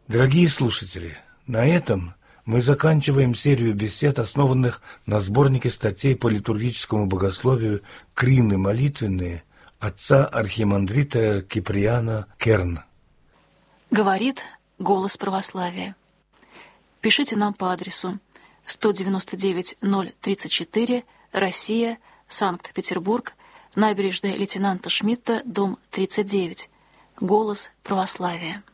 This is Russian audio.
Дорогие слушатели, на этом мы заканчиваем серию бесед, основанных на сборнике статей по литургическому богословию «Крины молитвенные» отца архимандрита Киприана Керна. Говорит «Голос православия». Пишите нам по адресу 199-034, Россия, Санкт-Петербург, набережная лейтенанта Шмидта, дом 39. Голос православия.